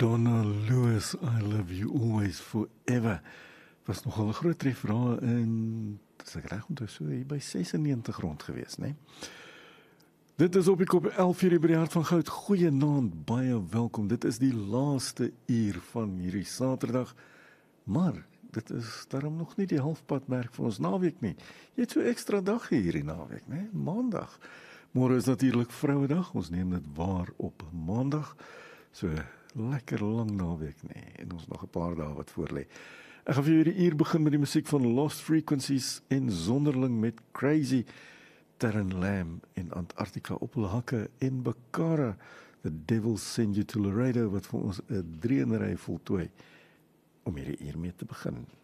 Donna Lewis, I Love You Always Forever, was nogal 'n groot tref daar in, as ek reg onthou, so hier by 96 rond gewees, né? Dit is op die kop 11:00 by die Hart van Goud. Goeienaand, baie welkom. Dit is die laaste uur van hierdie Saterdag, maar dit is daarom nog nie die halfpadmerk vir ons naweek nie. Jy het so ekstra dag hierdie naweek, né? Maandag. Môre is natuurlik Vrouedag. Ons neem dit waar op Maandag. So lekker lang naweek, nee, en ons nog 'n paar dae wat voor lê. Ek gaan vir hierdie uur begin met die musiek van Lost Frequencies en Zonderling met Crazy, Terran Lamb in Antarctica op hul hakke en Bakara, The Devil Send You to Laredo, wat vir ons 'n 3-in-ry voltooi om hierdie uur mee te begin.